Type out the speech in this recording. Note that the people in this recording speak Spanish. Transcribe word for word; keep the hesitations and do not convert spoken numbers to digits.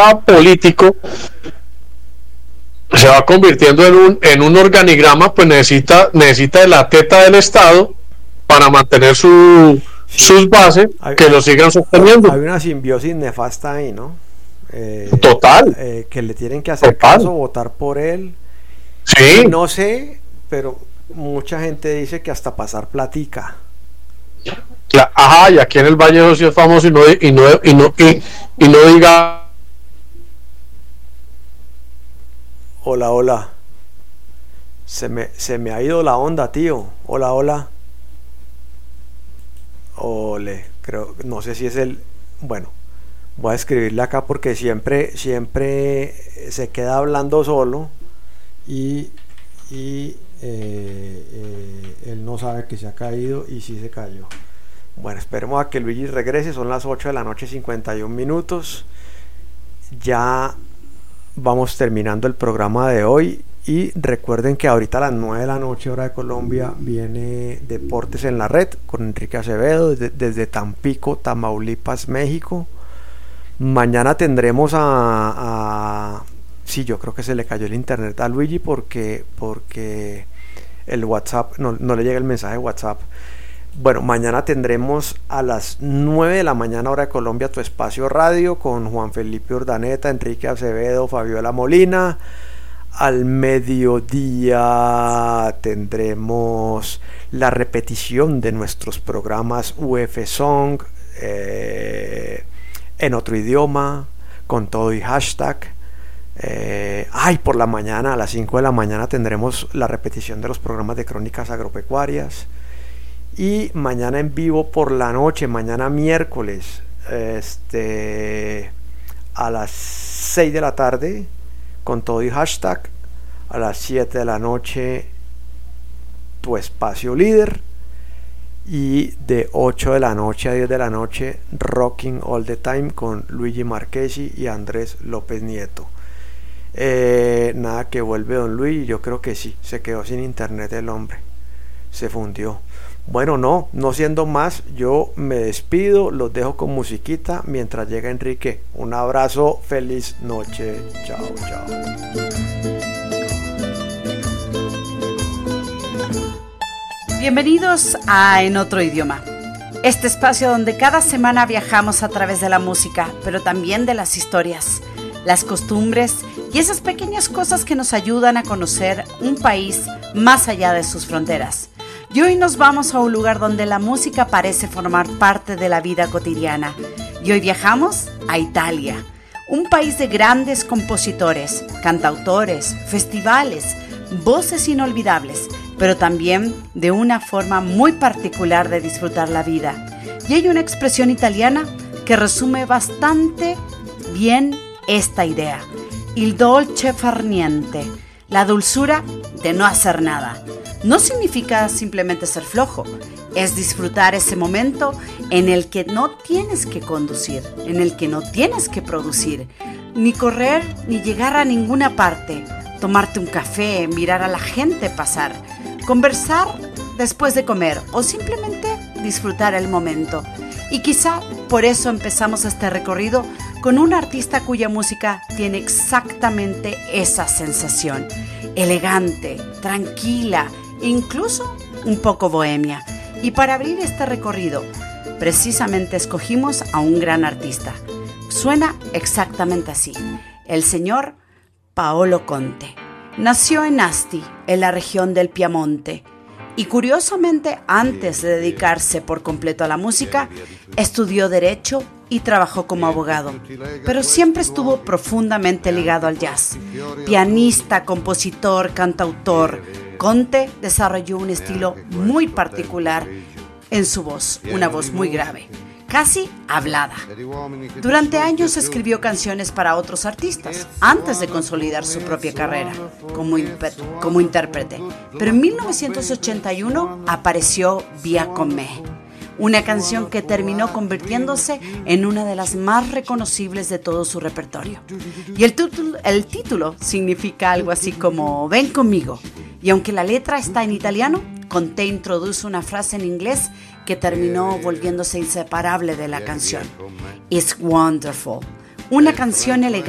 sistema político se va convirtiendo en un, en un organigrama, pues necesita, necesita de la teta del Estado para mantener su, sí. sus bases, hay, que lo sigan sosteniendo. Hay una simbiosis nefasta ahí, ¿no? Eh, Total. Eh, que le tienen que hacer Total. caso, votar por él. Sí. No sé, pero mucha gente dice que hasta pasar platica. La, ajá, y aquí en el Valle de Ocio es famoso y no, y no, y no, y, y no diga. Hola, hola. Se me, se me ha ido la onda, tío. Hola, hola. Ole, creo, no sé si es el. Bueno, voy a escribirle acá porque siempre, siempre se queda hablando solo y, y eh, eh, él no sabe que se ha caído y sí se cayó. Bueno, esperemos a que Luigi regrese. Son las ocho de la noche, cincuenta y un minutos. Ya vamos terminando el programa de hoy. Y recuerden que ahorita a las nueve de la noche, hora de Colombia, viene Deportes en la Red con Enrique Acevedo desde, desde Tampico, Tamaulipas, México. Mañana tendremos a, a... Sí, yo creo que se le cayó el internet a Luigi porque, porque el WhatsApp, no, no le llega el mensaje de WhatsApp. Bueno, mañana tendremos a las nueve de la mañana, hora de Colombia, Tu Espacio Radio con Juan Felipe Urdaneta, Enrique Acevedo, Fabiola Molina. Al mediodía tendremos la repetición de nuestros programas U F Song, eh, en otro idioma, con todo y hashtag. Eh, ay, por la mañana, a las cinco de la mañana tendremos la repetición de los programas de Crónicas Agropecuarias. Y mañana en vivo por la noche, mañana miércoles, este, a las seis de la tarde, con todo y hashtag. A las siete de la noche, Tu Espacio Líder. Y de ocho de la noche a diez de la noche, Rocking All the Time con Luigi Marchesi y Andrés López Nieto. Eh, nada que vuelve don Luigi, yo creo que sí, se quedó sin internet el hombre, se fundió. Bueno, no, no siendo más, yo me despido, los dejo con musiquita mientras llega Enrique. Un abrazo, feliz noche, chao, chao. Bienvenidos a En Otro Idioma, este espacio donde cada semana viajamos a través de la música, pero también de las historias, las costumbres y esas pequeñas cosas que nos ayudan a conocer un país más allá de sus fronteras. Y hoy nos vamos a un lugar donde la música parece formar parte de la vida cotidiana. Y hoy viajamos a Italia, un país de grandes compositores, cantautores, festivales, voces inolvidables, pero también de una forma muy particular de disfrutar la vida. Y hay una expresión italiana que resume bastante bien esta idea: il dolce far niente, la dulzura de no hacer nada. No significa simplemente ser flojo, es disfrutar ese momento en el que no tienes que conducir, en el que no tienes que producir, ni correr, ni llegar a ninguna parte, tomarte un café, mirar a la gente pasar, conversar después de comer o simplemente disfrutar el momento. Y quizá por eso empezamos este recorrido con un artista cuya música tiene exactamente esa sensación, elegante, tranquila, incluso un poco bohemia. Y para abrir este recorrido, precisamente escogimos a un gran artista. Suena exactamente así: el señor Paolo Conte. Nació en Asti, en la región del Piamonte, y curiosamente, antes de dedicarse por completo a la música, estudió Derecho y trabajó como abogado, pero siempre estuvo profundamente ligado al jazz. Pianista, compositor, cantautor, Conte desarrolló un estilo muy particular en su voz, una voz muy grave, casi hablada. Durante años escribió canciones para otros artistas, antes de consolidar su propia carrera como, imper- como intérprete. Pero en mil novecientos ochenta y uno apareció Via con me, una canción que terminó convirtiéndose en una de las más reconocibles de todo su repertorio. Y el, título, el título significa algo así como "Ven conmigo". Y aunque la letra está en italiano, Conte introduce una frase en inglés que terminó volviéndose inseparable de la canción. It's wonderful. Una canción elegante